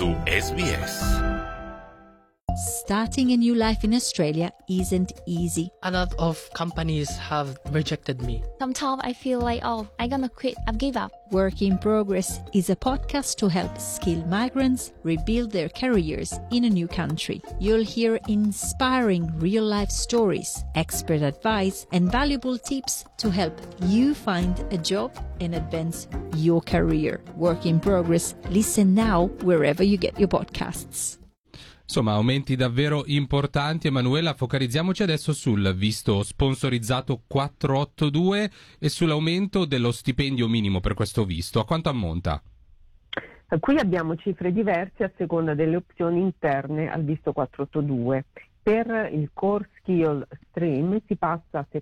su SBS. Starting a new life in Australia isn't easy. A lot of companies have rejected me. Sometimes I feel like, I'm gonna quit, I've give up. Work in Progress is a podcast to help skilled migrants rebuild their careers in a new country. You'll hear inspiring real-life stories, expert advice, and valuable tips to help you find a job and advance your career. Work in Progress. Listen now wherever you get your podcasts. Insomma, aumenti davvero importanti. Emanuela, focalizziamoci adesso sul visto sponsorizzato 482 e sull'aumento dello stipendio minimo per questo visto. A quanto ammonta? Qui abbiamo cifre diverse a seconda delle opzioni interne al visto 482. Per il Core Skill Stream si passa a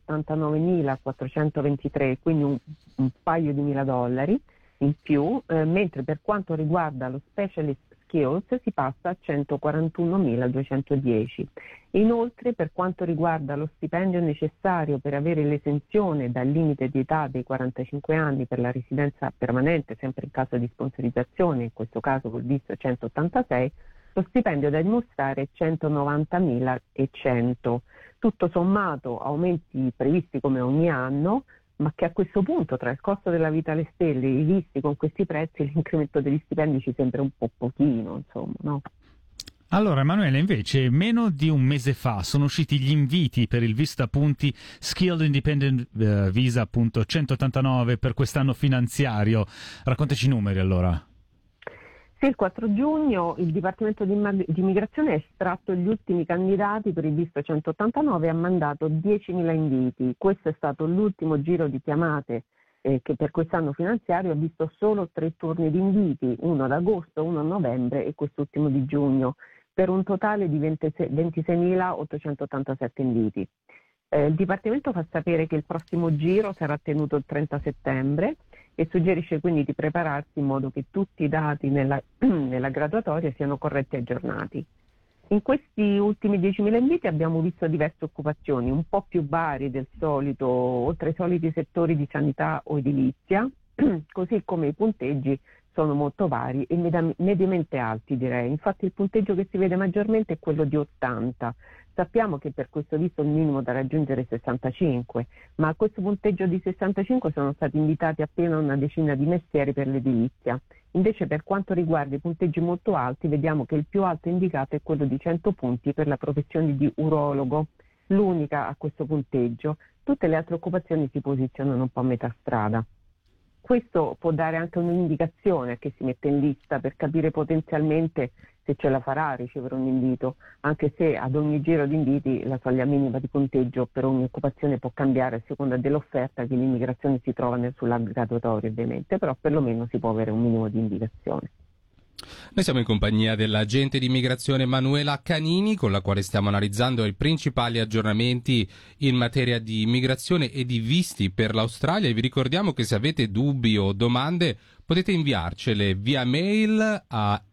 79.423, quindi un paio di $1.000 in più, mentre per quanto riguarda lo Specialist Skills si passa a 141.210. Inoltre, per quanto riguarda lo stipendio necessario per avere l'esenzione dal limite di età dei 45 anni per la residenza permanente, sempre in caso di sponsorizzazione, in questo caso col visto 186, lo stipendio da dimostrare è 190.100. Tutto sommato aumenti previsti come ogni anno, ma che a questo punto, tra il costo della vita alle stelle e i visti con questi prezzi, l'incremento degli stipendi ci sembra un po' pochino, insomma, no? Allora, Emanuele, invece, meno di un mese fa sono usciti gli inviti per il visto appunti Skilled Independent Visa appunto 189 per quest'anno finanziario. Raccontaci i numeri, allora. Sì, il 4 giugno il Dipartimento di Immigrazione ha estratto gli ultimi candidati per il visto 189 e ha mandato 10.000 inviti. Questo è stato l'ultimo giro di chiamate che per quest'anno finanziario ha visto solo 3 turni di inviti, uno ad agosto, uno a novembre e quest'ultimo di giugno, per un totale di 26.887 inviti. Il Dipartimento fa sapere che il prossimo giro sarà tenuto il 30 settembre e suggerisce quindi di prepararsi in modo che tutti i dati nella graduatoria siano corretti e aggiornati. In questi ultimi 10.000 inviti abbiamo visto diverse occupazioni, un po' più varie del solito, oltre ai soliti settori di sanità o edilizia, così come i punteggi sono molto vari e mediamente alti, direi. Infatti il punteggio che si vede maggiormente è quello di 80. Sappiamo che per questo visto il minimo da raggiungere è 65, ma a questo punteggio di 65 sono stati invitati appena una decina di mestieri per l'edilizia. Invece per quanto riguarda i punteggi molto alti, vediamo che il più alto indicato è quello di 100 punti per la professione di urologo, l'unica a questo punteggio. Tutte le altre occupazioni si posizionano un po' a metà strada. Questo può dare anche un'indicazione a chi si mette in lista per capire potenzialmente se ce la farà a ricevere un invito, anche se ad ogni giro di inviti la soglia minima di punteggio per ogni occupazione può cambiare a seconda dell'offerta che l'immigrazione si trova sulla graduatoria ovviamente, però perlomeno si può avere un minimo di indicazione. Noi siamo in compagnia dell'agente di immigrazione Manuela Canini, con la quale stiamo analizzando i principali aggiornamenti in materia di immigrazione e di visti per l'Australia, e vi ricordiamo che se avete dubbi o domande potete inviarcele via mail a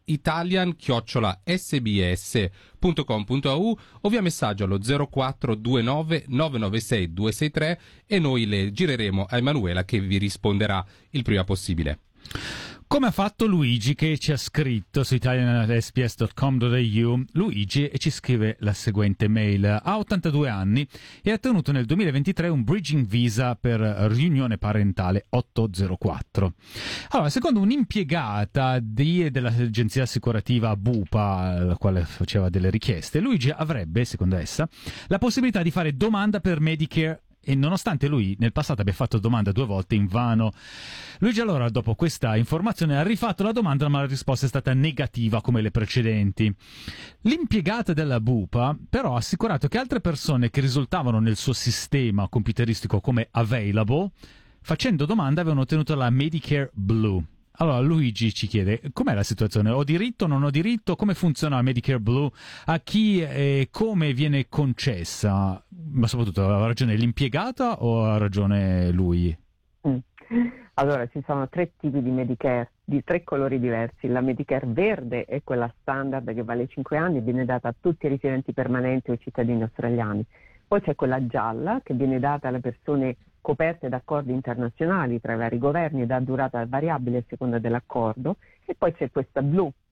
italian@sbs.com.au o via messaggio allo 0429 996 263 e noi le gireremo a Emanuela, che vi risponderà il prima possibile. Come ha fatto Luigi, che ci ha scritto su italian@sbs.com.au. Luigi ci scrive la seguente mail: ha 82 anni e ha ottenuto nel 2023 un bridging visa per riunione parentale 804. Allora, secondo un'impiegata dell'agenzia assicurativa Bupa, la quale faceva delle richieste, Luigi avrebbe, secondo essa, la possibilità di fare domanda per Medicare, e nonostante lui nel passato abbia fatto domanda 2 volte invano. Luigi allora, dopo questa informazione, ha rifatto la domanda, ma la risposta è stata negativa come le precedenti. L'impiegata della Bupa però ha assicurato che altre persone che risultavano nel suo sistema computeristico come available, facendo domanda, avevano ottenuto la Medicare Blue. Allora Luigi ci chiede: com'è la situazione? Ho diritto, non ho diritto? Come funziona la Medicare Blue? A chi e come viene concessa? Ma soprattutto, ha ragione l'impiegata o ha ragione lui? Allora, ci sono 3 tipi di Medicare, di 3 colori diversi. La Medicare verde è quella standard che vale 5 anni e viene data a tutti i residenti permanenti o cittadini australiani. Poi c'è quella gialla, che viene data alle persone coperte da accordi internazionali tra i vari governi ed ha durata variabile a seconda dell'accordo, e poi c'è questa blu,